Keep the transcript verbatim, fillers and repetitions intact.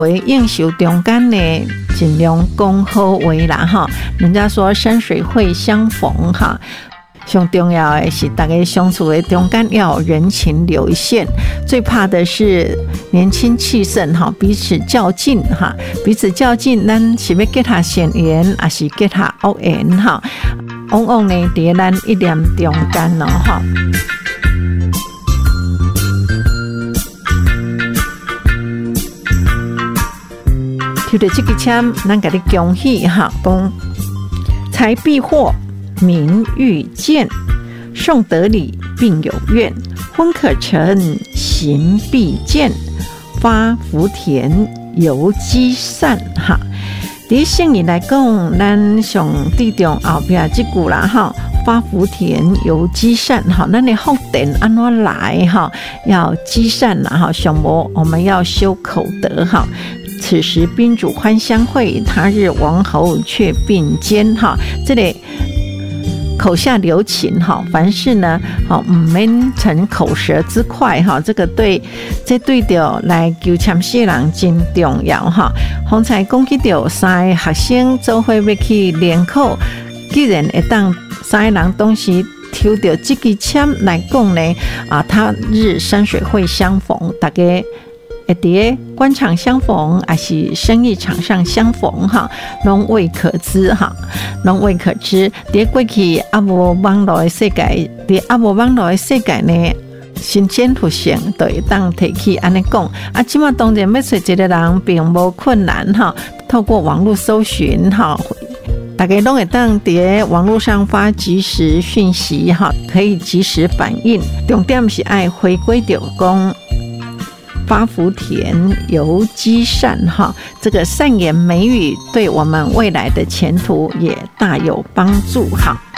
为应酬中间呢，尽量讲好话啦哈。人家说山水会相逢哈，最重要的是大家相处的中间要有人情留一线。最怕的是年轻气盛哈，彼此较劲哈，彼此较劲，咱是要给他善缘，还是给他恶缘哈？往往呢，在咱一念中间咯哈。抽到这个签，咱给你恭喜哈，讲财必获，名誉见，送得礼，并有愿，婚可成，行必见，发福田，游积善哈。伫性理来讲，咱上注重后壁这句啦哈，发福田，游积善哈，咱的福田安怎来哈？要积善啦哈，上无我们要修口德哈。此时宾主欢相会，他日王侯却并肩哈。这里口下留情哈，凡事呢，好唔免逞口舌之快哈。这个对，这对着来求签诗人真重要哈。方才讲起到三个学生做伙要去联考，既然会当三个人同时抽到这支签来讲呢，啊，他日山水会相逢，大家。会伫官场相逢，还是生意场上相逢哈，拢未可知哈，拢未可知。伫过去啊无网络的世界，伫啊无网络的世界呢，新鲜复性就会当提起安尼讲。啊，即马当然要找一个人并无困难哈，透过网络搜寻哈。大家都会当伫网络上发即时讯息哈，可以及时反应。重点是爱回归到讲。发福田，游积善哈，这个善言美语对我们未来的前途也大有帮助哈。